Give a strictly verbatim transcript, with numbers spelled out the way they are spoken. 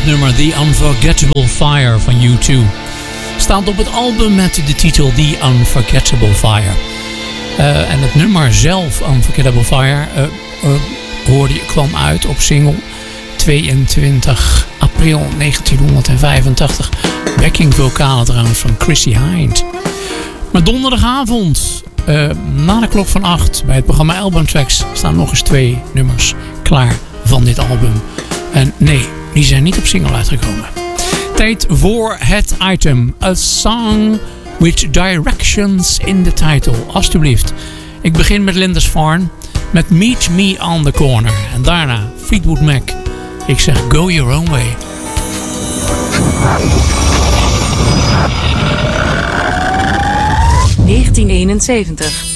nummer The Unforgettable Fire van U twee. Staat op het album met de titel The Unforgettable Fire. Uh, en het nummer zelf, Unforgettable Fire, uh, uh, hoorde je, kwam uit op single tweeëntwintig april negentienhonderdvijfentachtig. Backing vocalen trouwens van Chrissie Hynde. Maar donderdagavond, uh, na de klok van acht, bij het programma Album Tracks, staan nog eens twee nummers klaar van dit album. En nee, die zijn niet op single uitgekomen. Tijd voor het item. A song with directions in the title. Alsjeblieft. Ik begin met Lindis Farne met Meet Me on the Corner. En daarna Fleetwood Mac. Ik zeg go your own way. negentien eenenzeventig.